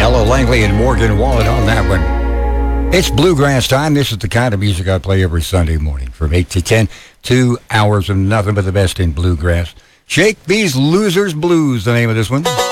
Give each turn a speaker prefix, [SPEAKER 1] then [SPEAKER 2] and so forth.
[SPEAKER 1] Ella Langley and Morgan Wallen on that one. It's bluegrass time. This is the kind of music I play every Sunday morning from 8 to 10. 2 hours of nothing but the best in bluegrass. Shake These Losers Blues, the name of this one.